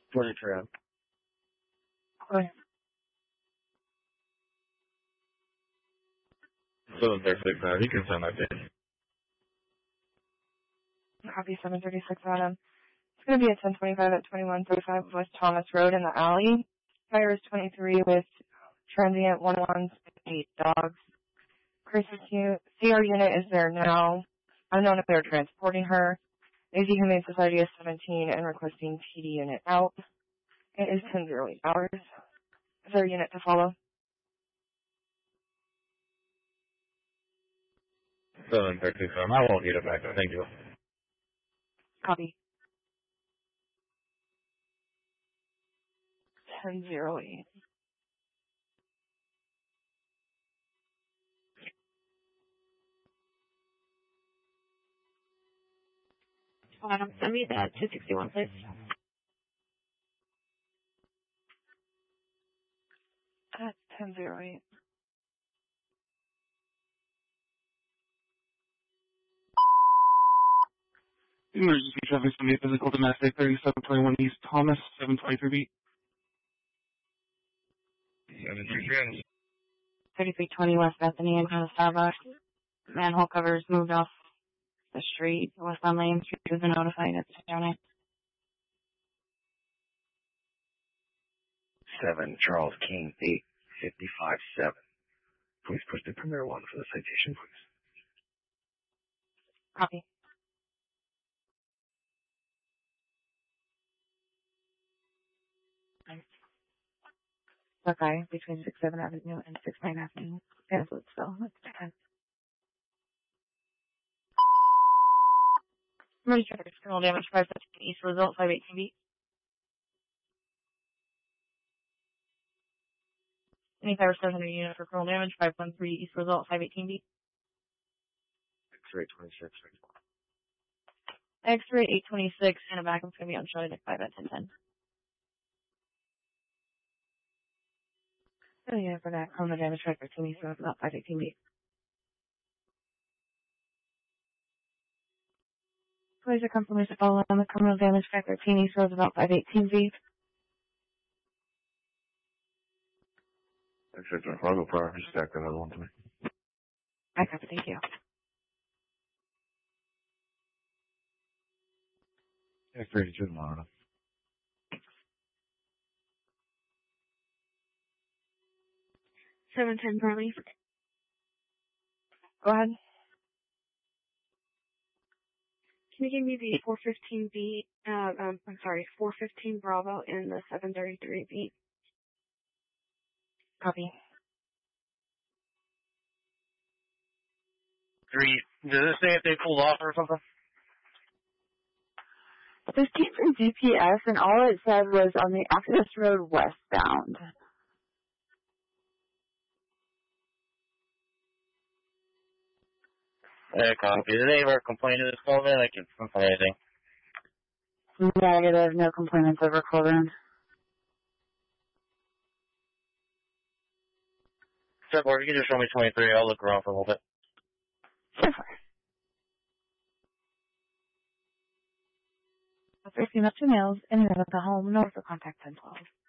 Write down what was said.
43. Go ahead. 736, you can send that in. Copy 736 Adam. It's going to be at 1025 at 2135 West Thomas Road in the alley. Fire is 23 with transient 1168 dogs. Crisis CR unit is there now. Unknown if they're transporting her. AZ Humane Society is 17 and requesting PD unit out. It is 10:08 hours. Is there a unit to follow? 736, I won't need it back there. Thank you. Copy. 10:08. Adam, send me that 261, please. That's 10:08. Emergency traffic, somebody physical domestic, 3721 East Thomas, 723 beat. 733. 3320 West Bethany in front of Starbucks. Manhole covers moved off the street. West on Lane Street has been notified at the county. 7 Charles King 8557. Please push the premier one for the citation, please. Copy. Buckeye between 6-7 Avenue and 6-9 Avenue. Answellsville. Emergency traffic, criminal damage, 517 East Result, 518 beat. Any fire 700 unit for criminal damage, 513 East Result, 518 beat. X-ray 26. X-ray 826 and a backup's going to be on Charlie Nick 5 at 1010. Oh yeah, for that criminal damage, 513 East Result, about 518 beat. Please a confirmation to follow on the criminal damage, 513 East Result, about 518 beat. X-ray 25, go prior, just stack that other one to me. I copy, thank you. X-ray 82 tomorrow. 710 Burley. Go ahead. Can you give me the 415 beat, 415 Bravo in the 733 beat? Copy. 3, does it say if they pulled off or something? This came from GPS, and all it said was on the Access Road westbound. Copy. Did they ever complain to this call then? I can't find anything. Negative, no complaints over call-in. Sure, or you can just show me 23. I'll look around for a little bit. Sure. If you're up to males in and out of the home, no for contact 1012.